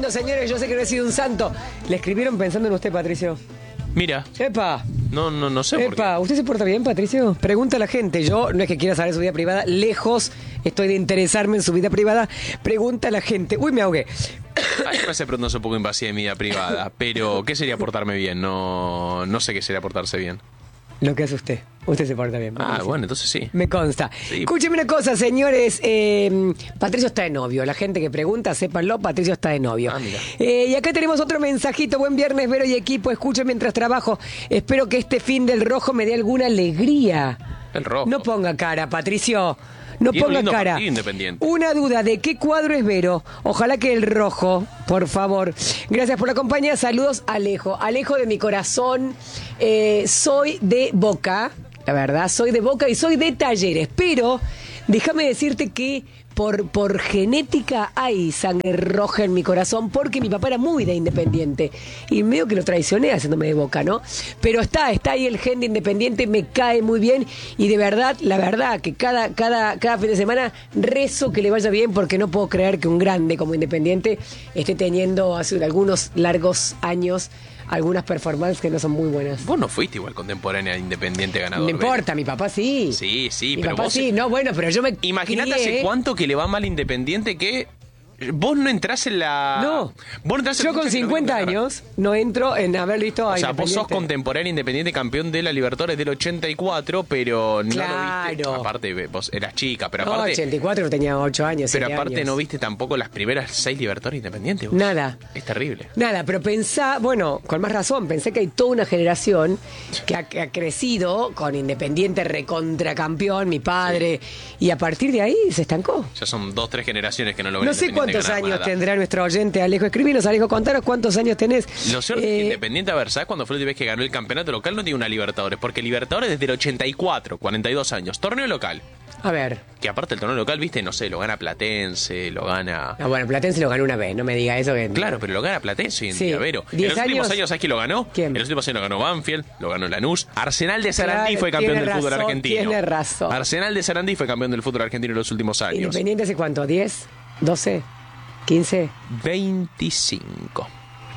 escribiendo, señores, yo sé que no he sido un santo. ¿Le escribieron pensando en usted, Patricio? Mira. ¡Epa! No sé por qué. ¡Epa! ¿Usted se porta bien, Patricio? Pregunta a la gente. Yo no es que quiera saber su vida privada. Lejos estoy de interesarme en su vida privada. Pregunta a la gente. Uy, me ahogué. Ay, me hace preguntarse un poco invasiva de mi vida privada. Pero, ¿qué sería portarme bien? No sé qué sería portarse bien. Lo que hace usted. Usted se porta bien, Patricio. Bueno, entonces sí. Me consta. Sí. Escúcheme una cosa, señores. Patricio está de novio. La gente que pregunta, sépanlo, Patricio está de novio. Mira. Y acá tenemos otro mensajito. Buen viernes, Vero y equipo. Escuchen mientras trabajo. Espero que este fin del rojo me dé alguna alegría. El rojo. No ponga cara, Patricio. No Tiene un ponga lindo cara. partido Independiente. Una duda, ¿de qué cuadro es Vero? Ojalá que el rojo, por favor. Gracias por la compañía. Saludos, Alejo. Alejo de mi corazón. Soy de Boca. La verdad, soy de Boca y soy de Talleres. Pero déjame decirte que por genética hay sangre roja en mi corazón, porque mi papá era muy de Independiente. Y medio que lo traicioné haciéndome de Boca, ¿no? Pero está ahí el gen de Independiente, me cae muy bien. Y de verdad, la verdad, que cada fin de semana rezo que le vaya bien, porque no puedo creer que un grande como Independiente esté teniendo hace algunos largos años algunas performances que no son muy buenas. Vos no fuiste igual contemporánea de Independiente ganador. No importa, mi papá sí. Sí, Mi pero papá vos... sí, no, bueno, pero yo me Imagínate crié, hace cuánto que le va mal a Independiente que... Vos no entrás en la... No. Vos no entrás en Yo la con lucha que no 50 viene a ganar. años no entro en haber visto a O sea, vos sos Independiente. contemporáneo Independiente, campeón de la Libertadores del 84, pero no lo viste. Claro. Aparte, vos eras chica, pero No, aparte... 84 tenía 8 años, Pero 7 aparte años. no viste tampoco las primeras 6 Libertadores Independientes. Vos. Nada. Es terrible. Nada, pero pensá, bueno, con más razón, pensé que hay toda una generación que ha crecido con Independiente recontracampeón, mi padre, y a partir de ahí se estancó. Ya son 2-3 generaciones que no lo ven. No sé cuántos años tendrá nuestro oyente, Alejo. Escribinos, Alejo, contanos cuántos años tenés. Lo cierto es que Independiente, a ver, ¿sabes cuándo fue la última vez que ganó el campeonato local? No tiene una Libertadores, porque Libertadores desde el 84, 42 años. Torneo local. A ver. Que aparte el torneo local, viste, no sé, lo gana Platense, lo gana... Ah, bueno, Platense lo ganó una vez, no me diga eso. Que... Claro, pero lo gana Platense hoy en Sí. día, Vero. En 10 los últimos años, años, ¿sabes quién lo ganó? ¿Quién? En los últimos años lo ganó Banfield, lo ganó Lanús. Arsenal de Sarandí Claro, fue campeón tiene del fútbol razón, argentino. tiene razón. Arsenal de Sarandí fue campeón del fútbol argentino en los últimos años. ¿Independiente hace cuánto? ¿10? ¿12? ¿15? 25.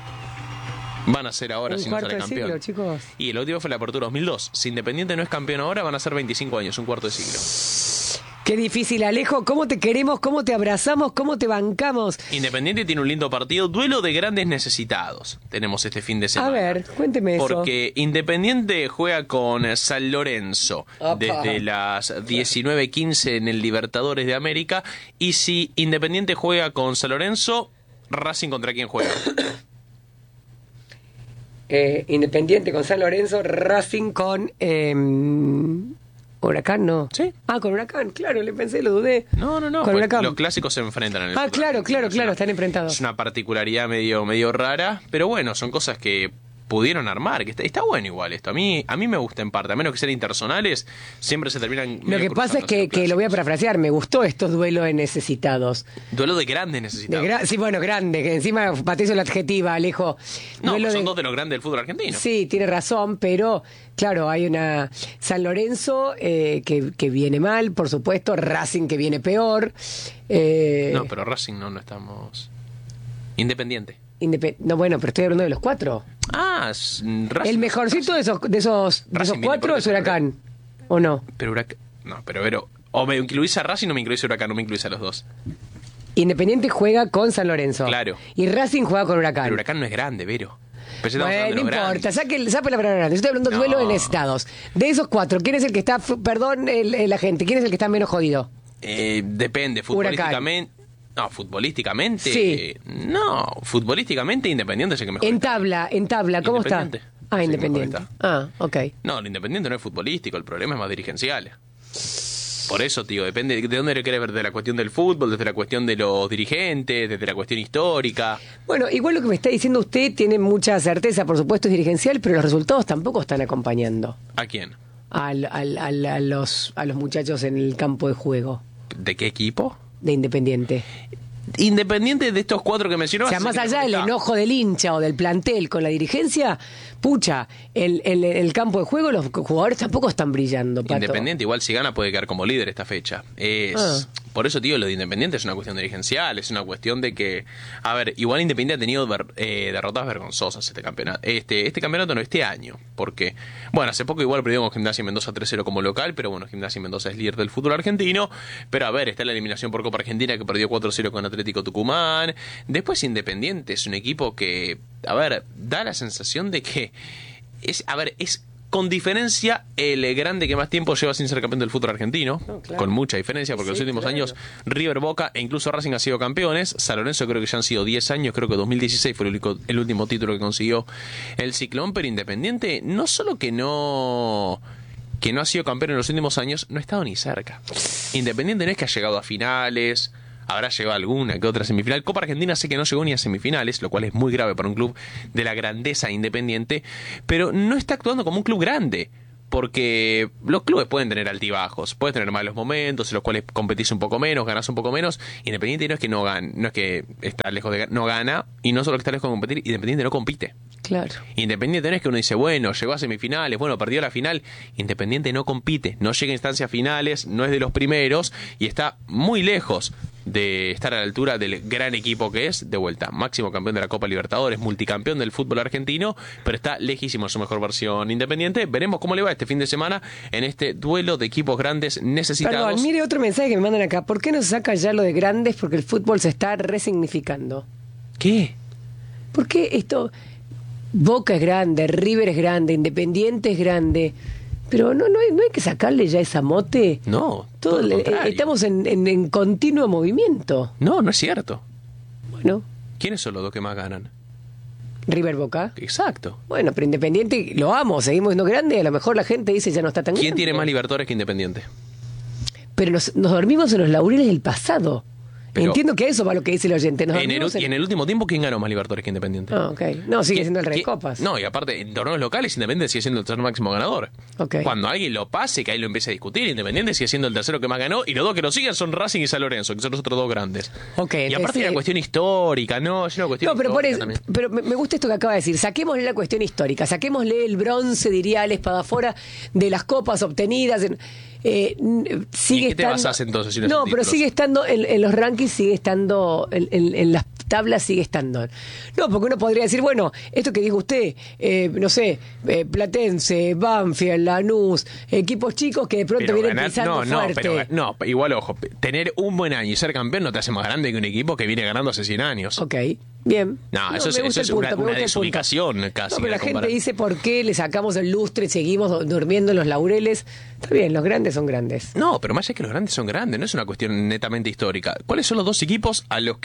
Van a ser ahora Un si no cuarto sale de campeón. siglo, chicos. Y el último fue la apertura 2002. Si Independiente no es campeón ahora, van a ser 25 años, un cuarto de siglo. Qué difícil, Alejo. ¿Cómo te queremos? ¿Cómo te abrazamos? ¿Cómo te bancamos? Independiente tiene un lindo partido, duelo de grandes necesitados. Tenemos este fin de semana. A ver, cuénteme eso. Porque Independiente juega con San Lorenzo Opa. desde las 19:15 en el Libertadores de América. Y si Independiente juega con San Lorenzo, ¿Racing contra quién juega? Independiente con San Lorenzo, Racing con Huracán, ¿no? Sí. Ah, con Huracán, claro, le pensé, lo dudé. No. Con Pues Huracán. los clásicos se enfrentan en el Ah, fútbol claro, argentino. claro, están enfrentados. Es una particularidad medio rara, pero bueno, son cosas que pudieron armar, que está bueno igual esto. A mí me gusta en parte, a menos que sean intersonales, siempre se terminan... Lo que pasa es que lo voy a parafrasear, me gustó estos duelos de necesitados. Duelo de grandes necesitados. Sí, bueno, grande, que encima Patricio la adjetiva, Alejo. No, Duelo pues son de- dos de los grandes del fútbol argentino. Sí, tiene razón, pero claro, hay una San Lorenzo que viene mal, por supuesto, Racing que viene peor. No, pero Racing no estamos... Independiente. No, bueno, pero estoy hablando de los cuatro. Ah, Racing. El mejorcito de esos Racing viene cuatro por es detrás, Huracán, ¿o no? Pero Huracán... No, pero... O me incluís a Racing o me incluís a Huracán, no me incluís a los dos. Independiente juega con San Lorenzo. Claro. Y Racing juega con Huracán. Pero Huracán no es grande, Vero. Pero ya estamos Bueno, hablando no de los importa, grandes. saque la palabra grande. Yo estoy hablando de No. duelo de necesitados. De esos cuatro, ¿quién es el que está, perdón, la gente, quién es el que está menos jodido? Depende, futbolísticamente... No, futbolísticamente... Sí. No, futbolísticamente Independiente es el que mejor En está. tabla, ¿cómo está? Independiente. Ah, Sí, Independiente. mejor está. Ah, ok. No, el Independiente no es futbolístico, el problema es más dirigencial. Por eso, tío, depende de dónde lo querés ver, de la cuestión del fútbol, desde la cuestión de los dirigentes, desde la cuestión histórica. Bueno, igual lo que me está diciendo usted tiene mucha certeza, por supuesto es dirigencial, pero los resultados tampoco están acompañando ¿A quién? a los muchachos en el campo de juego ¿De qué equipo? de Independiente. Independiente de estos cuatro que mencionó. O sea, más allá del enojo del hincha o del plantel con la dirigencia, pucha, el campo de juego, los jugadores tampoco están brillando, Pato. Independiente, igual si gana puede quedar como líder esta fecha. Por eso, tío, lo de Independiente es una cuestión dirigencial, es una cuestión de que, a ver, igual Independiente ha tenido derrotas vergonzosas este campeonato. Este campeonato no, este año, porque, bueno, hace poco igual perdió con Gimnasia y Mendoza 3-0 como local, pero bueno, Gimnasia y Mendoza es líder del fútbol argentino, pero a ver, está la eliminación por Copa Argentina que perdió 4-0 con Atlético Tucumán. Después Independiente es un equipo que, a ver, da la sensación de que es con diferencia el grande que más tiempo lleva sin ser campeón del fútbol argentino, claro. Con mucha diferencia, porque los últimos años River, Boca e incluso Racing han sido campeones. San Lorenzo creo que ya han sido 10 años, creo que 2016 fue el último título que consiguió el Ciclón, pero Independiente no solo que no ha sido campeón en los últimos años, no ha estado ni cerca. Independiente no es que ha llegado a finales, habrá llegado alguna que otra semifinal. Copa Argentina sé que no llegó ni a semifinales, lo cual es muy grave para un club de la grandeza Independiente, pero no está actuando como un club grande, porque los clubes pueden tener altibajos, pueden tener malos momentos en los cuales competís un poco menos, ganás un poco menos. Independiente no es que no gana, no es que está lejos de no gana, y no solo que está lejos de competir, Independiente no compite. Claro. Independiente no es que uno dice, bueno, llegó a semifinales, bueno, perdió la final. Independiente no compite, no llega a instancias finales, no es de los primeros y está muy lejos de estar a la altura del gran equipo que es, de vuelta, máximo campeón de la Copa Libertadores, multicampeón del fútbol argentino, pero está lejísimo de su mejor versión Independiente. Veremos cómo le va este fin de semana en este duelo de equipos grandes necesitados. Perdón, mire otro mensaje que me mandan acá. ¿Por qué no se saca ya lo de grandes? Porque el fútbol se está resignificando. ¿Qué? ¿Por qué esto? Boca es grande, River es grande, Independiente es grande, pero no hay que sacarle ya esa mote. No, todo lo contrario. Estamos en continuo movimiento. No es cierto. Bueno. ¿Quiénes son los dos que más ganan? River, Boca. Exacto. Bueno, pero Independiente lo amo, seguimos siendo grande, a lo mejor la gente dice ya no está tan grande. ¿Quién tiene más Libertadores que Independiente? Pero nos dormimos en los laureles del pasado. Pero entiendo que eso va lo que dice el oyente. En el último tiempo, ¿quién ganó más Libertadores que Independiente? Ah, ok. No, sigue siendo el Rey de Copas. No, y aparte, en torneos locales, Independiente sigue siendo el tercer máximo ganador. Okay. Cuando alguien lo pase, que ahí lo empiece a discutir, Independiente sigue siendo el tercero que más ganó, y los dos que lo siguen son Racing y San Lorenzo, que son los otros dos grandes. Okay, y aparte hay una cuestión histórica, ¿no? Es una cuestión pero me gusta esto que acaba de decir. Saquémosle la cuestión histórica, saquémosle el bronce, diría Alex Padafora, de las copas obtenidas. Sigue ¿Y qué te basás entonces? Si no, pero sigue estando en los rankings, sigue estando en las tablas, sigue estando. No, porque uno podría decir, bueno, esto que dijo usted, no sé, Platense, Banfield, Lanús, equipos chicos que de pronto vienen pisando fuerte. No, igual, ojo, tener un buen año y ser campeón no te hace más grande que un equipo que viene ganando hace 100 años. Ok, bien. No, eso es una desubicación casi. No, pero la gente dice por qué le sacamos el lustre y seguimos durmiendo en los laureles. Está bien, los grandes son grandes. No, pero más allá que los grandes son grandes, no es una cuestión netamente histórica. ¿Cuáles son los dos equipos los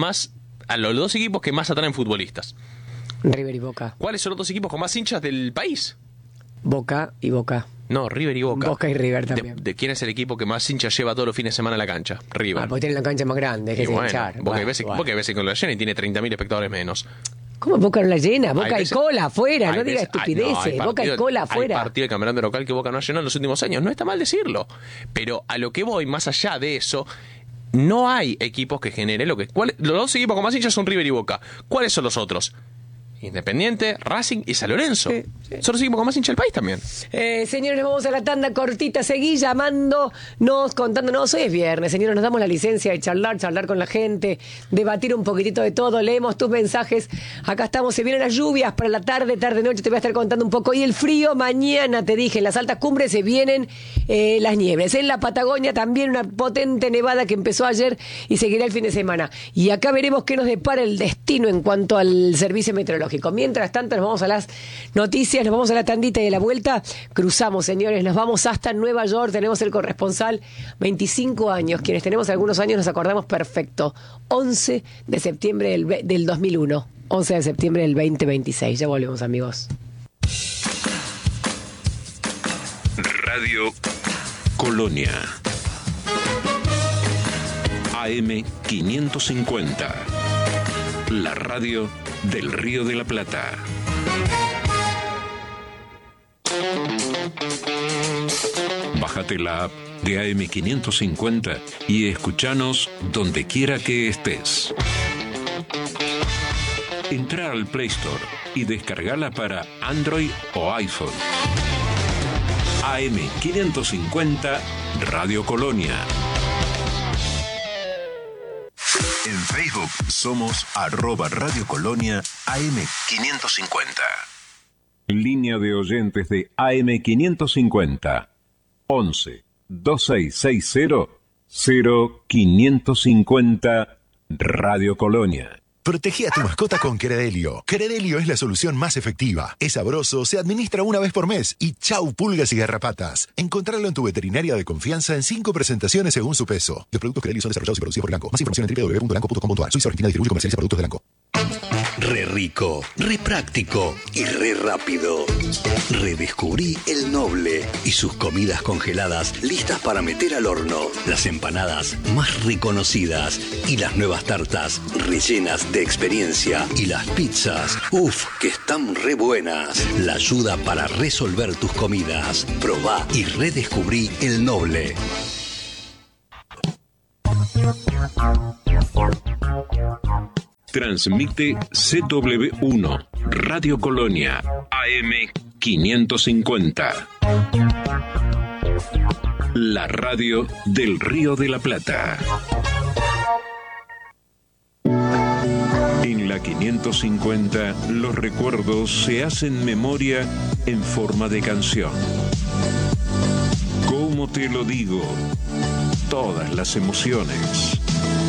dos equipos que más atraen futbolistas? River y Boca. ¿Cuáles son los dos equipos con más hinchas del país? Boca y Boca. No, River y Boca. Boca y River también. ¿De quién es el equipo que más hinchas lleva todos los fines de semana a la cancha? River. Porque tiene la cancha más grande, que hinchar. Boca hay veces con la llena y tiene 30.000 espectadores menos. ¿Cómo Boca no la llena? Boca y cola afuera, no diga estupideces. Boca y cola afuera. Hay partido de campeonato local que Boca no ha llenado en los últimos años. No está mal decirlo. Pero a lo que voy, más allá de eso, no hay equipos que generen los dos equipos con más hinchas son River y Boca. ¿Cuáles son los otros? Independiente, Racing y San Lorenzo. Sí. Son los equipos con más hincha del país también. Señores, vamos a la tanda cortita. Seguí llamándonos, contándonos. Hoy es viernes, señores, nos damos la licencia de charlar con la gente, debatir un poquitito de todo. Leemos tus mensajes. Acá estamos, se vienen las lluvias para la tarde-noche. Te voy a estar contando un poco. Y el frío, mañana te dije, en las altas cumbres se vienen las nieves. En la Patagonia también una potente nevada que empezó ayer y seguirá el fin de semana. Y acá veremos qué nos depara el destino en cuanto al servicio meteorológico. Mientras tanto, nos vamos a las noticias, nos vamos a la tandita y de la vuelta cruzamos, señores, nos vamos hasta Nueva York. Tenemos el corresponsal, 25 años, quienes tenemos algunos años nos acordamos perfecto, 11 de septiembre del 2001, 11 de septiembre del 2026. Ya volvemos, amigos. Radio Colonia AM 550, la radio del Río de la Plata. Bájate la app de AM550 y escuchanos donde quiera que estés. Entra al Play Store y descargala para Android o iPhone. AM550 Radio Colonia. En Facebook somos @Radio Colonia AM550. Línea de oyentes de AM550. 11 2660 0550 Radio Colonia. Protege a tu mascota con Credelio. Credelio es la solución más efectiva. Es sabroso, se administra una vez por mes y chau pulgas y garrapatas. Encontrarlo en tu veterinaria de confianza en 5 presentaciones según su peso. Los productos Credelio son desarrollados y producidos por Elanco. Más información en www.elanco.com.ar. Suiza Argentina distribuye y comercializa productos de Elanco. Re rico, re práctico y re rápido. Redescubrí el Noble y sus comidas congeladas listas para meter al horno. Las empanadas más reconocidas y las nuevas tartas rellenas de experiencia. Y las pizzas, que están re buenas. La ayuda para resolver tus comidas. Probá y redescubrí el Noble. Transmite CW1 Radio Colonia AM550. La radio del Río de la Plata. En la 550 los recuerdos se hacen memoria en forma de canción. ¿Cómo te lo digo? Todas las emociones.